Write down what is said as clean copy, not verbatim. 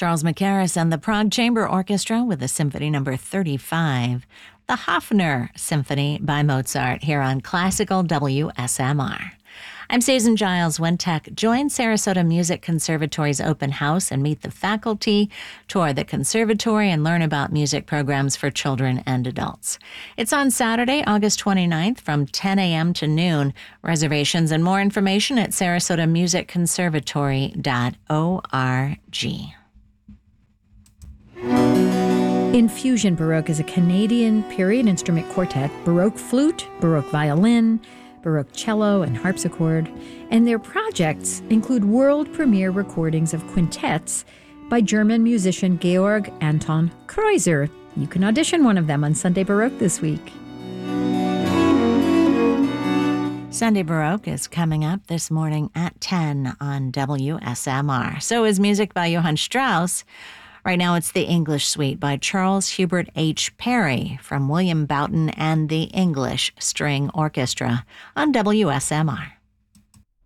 Charles Mackerras and the Prague Chamber Orchestra with the Symphony No. 35, the Hofner Symphony by Mozart, here on Classical WSMR. I'm Susan Giles. Wentech. Join Sarasota Music Conservatory's open house and meet the faculty, tour the conservatory, and learn about music programs for children and adults. It's on Saturday, August 29th from 10 a.m. to noon. Reservations and more information at sarasotamusicconservatory.org. Infusion Baroque is a Canadian period instrument quartet, Baroque flute, Baroque violin, Baroque cello, and harpsichord, and their projects include world premiere recordings of quintets by German musician Georg Anton Kreuzer. You can audition one of them on Sunday Baroque this week. Sunday Baroque is coming up this morning at 10 on WSMR. So is music by Johann Strauss. Right now it's the English Suite by Charles Hubert H. Perry from William Boughton and the English String Orchestra on WSMR.